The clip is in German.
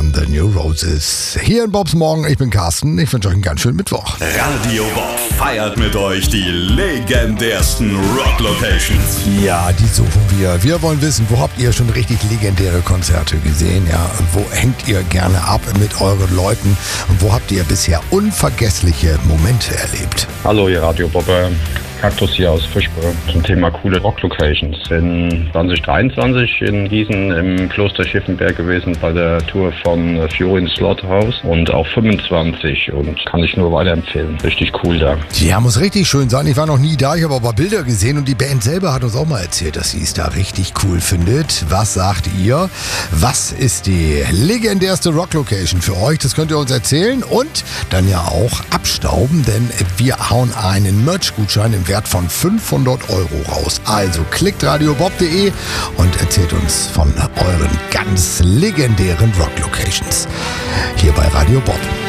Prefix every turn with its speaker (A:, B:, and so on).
A: von The New Roses. Hier in Bobs Morgen, ich bin Carsten, ich wünsche euch einen ganz schönen Mittwoch.
B: Radio Bob feiert mit euch die legendärsten Rock-Locations.
A: Ja, die suchen wir. Wir wollen wissen, wo habt ihr schon richtig legendäre Konzerte gesehen? Ja, wo hängt ihr gerne ab mit euren Leuten? Und wo habt ihr bisher unvergessliche Momente erlebt?
C: Hallo, ihr Radio Bobber. Kaktus hier aus Fischburg zum Thema coole Rock-Locations. In 2023 in Gießen im Kloster Schiffenberg gewesen bei der Tour von Fury Slaughterhouse und auch 25 und kann ich nur weiterempfehlen. Richtig cool da.
A: Ja, muss richtig schön sein. Ich war noch nie da, ich habe aber Bilder gesehen und die Band selber hat uns auch mal erzählt, dass sie es da richtig cool findet. Was sagt ihr? Was ist die legendärste Rock-Location für euch? Das könnt ihr uns erzählen und dann ja auch abstauben, denn wir hauen einen Merch-Gutschein im Wert von 500 € raus. Also klickt radiobob.de und erzählt uns von euren ganz legendären Rock-Locations. Hier bei Radio Bob.